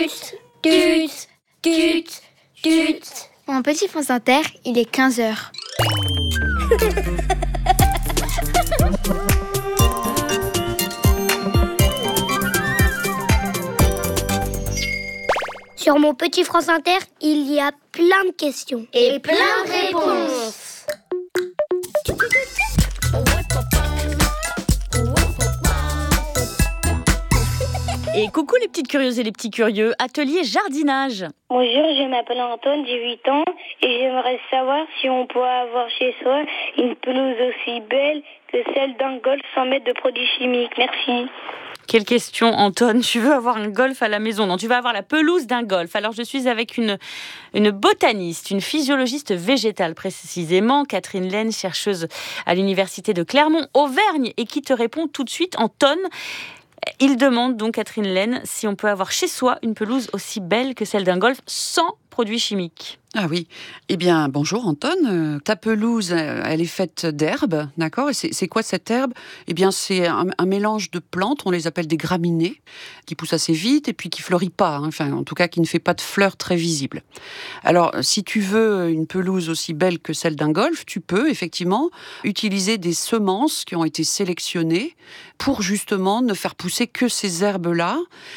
Tut, tut, tut. Mon petit France Inter, il est 15h. Sur mon petit France Inter, il y a plein de questions. Et plein de réponses. Et coucou les petites curieuses et les petits curieux, atelier jardinage. Bonjour, je m'appelle Antoine, j'ai 8 ans et j'aimerais savoir si on peut avoir chez soi une pelouse aussi belle que celle d'un golf sans mettre de produits chimiques. Merci. Quelle question, Antoine? Tu veux avoir un golf à la maison? Non, tu vas avoir la pelouse d'un golf. Alors, je suis avec une botaniste, une physiologiste végétale précisément, Catherine Laine, chercheuse à l'université de Clermont-Auvergne, et qui te répond tout de suite, Antoine. Il demande donc, Catherine Laine, si on peut avoir chez soi une pelouse aussi belle que celle d'un golf sans produits chimiques. Ah oui. Eh bien, bonjour Anton. Ta pelouse, elle est faite d'herbes, d'accord? Et c'est quoi cette herbe? Eh bien, c'est un mélange de plantes, on les appelle des graminées, qui poussent assez vite et puis qui fleurit pas, hein. Enfin, en tout cas, qui ne fait pas de fleurs très visibles. Alors, si tu veux une pelouse aussi belle que celle d'un golf, tu peux effectivement utiliser des semences qui ont été sélectionnées pour justement ne faire pousser que ces herbes-là.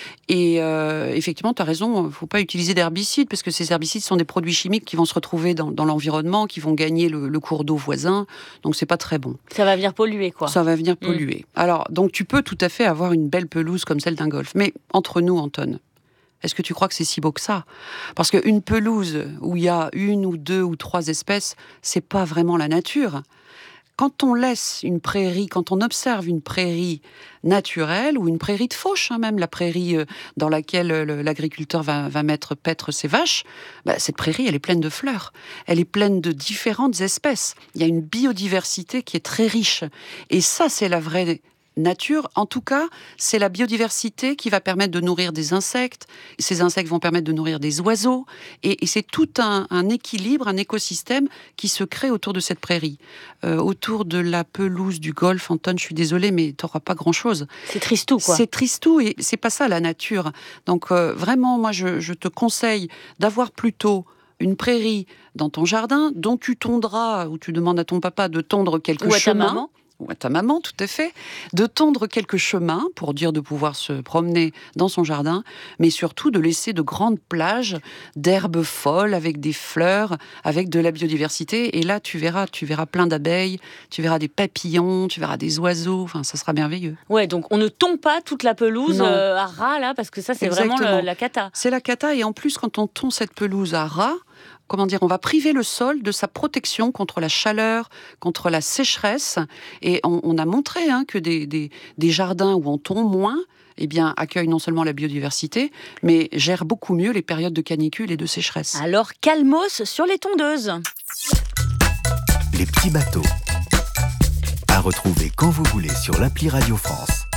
Et effectivement, tu as raison, il ne faut pas utiliser d'herbicides, parce que ces herbicides sont des produits chimiques qui vont se retrouver dans l'environnement, qui vont gagner le cours d'eau voisin, donc c'est pas très bon. Ça va venir polluer, quoi. Ça va venir polluer. Alors, donc tu peux tout à fait avoir une belle pelouse comme celle d'un golf. Mais entre nous, Anton, est-ce que tu crois que c'est si beau que ça? Parce qu'une pelouse où il y a 1 ou 2 ou 3 espèces, c'est pas vraiment la nature. Quand on laisse une prairie, quand on observe une prairie naturelle ou une prairie de fauche, hein, même la prairie dans laquelle l'agriculteur va mettre paître ses vaches, cette prairie, elle est pleine de fleurs. Elle est pleine de différentes espèces. Il y a une biodiversité qui est très riche. Et ça, c'est la vraie nature. En tout cas, c'est la biodiversité qui va permettre de nourrir des insectes. Ces insectes vont permettre de nourrir des oiseaux. Et c'est tout un équilibre, un écosystème qui se crée autour de cette prairie. Autour de la pelouse du golf, Anton, je suis désolée, mais tu n'auras pas grand-chose. C'est tristou, quoi. C'est tristou et c'est pas ça la nature. Donc vraiment, moi, je te conseille d'avoir plutôt une prairie dans ton jardin dont tu tondras, ou tu demandes à ton papa de tondre quelques chemins. Ou à ta maman. Ou à ta maman, tout à fait, de tondre quelques chemins pour dire de pouvoir se promener dans son jardin, mais surtout de laisser de grandes plages d'herbes folles avec des fleurs, avec de la biodiversité. Et là, tu verras plein d'abeilles, tu verras des papillons, tu verras des oiseaux. Enfin, ça sera merveilleux. Ouais, donc on ne tombe pas toute la pelouse à ras, là, parce que ça, c'est Exactement. vraiment la cata. C'est la cata, et en plus, quand on tond cette pelouse à ras, on va priver le sol de sa protection contre la chaleur, contre la sécheresse. Et on a montré que des jardins où on tond moins, accueillent non seulement la biodiversité, mais gèrent beaucoup mieux les périodes de canicule et de sécheresse. Alors, calmos sur les tondeuses. Les petits bateaux. À retrouver quand vous voulez sur l'appli Radio France.